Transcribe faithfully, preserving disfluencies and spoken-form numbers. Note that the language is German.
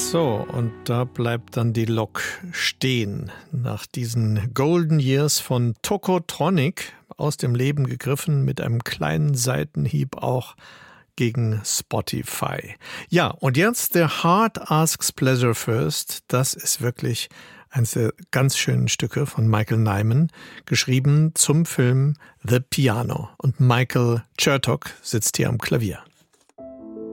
So, und da bleibt dann die Lok stehen. Nach diesen Golden Years von Tokotronic, aus dem Leben gegriffen, mit einem kleinen Seitenhieb auch gegen Spotify. Ja, und jetzt der Heart Asks Pleasure First. Das ist wirklich eines der ganz schönen Stücke von Michael Nyman, geschrieben zum Film The Piano. Und Michael Chertok sitzt hier am Klavier.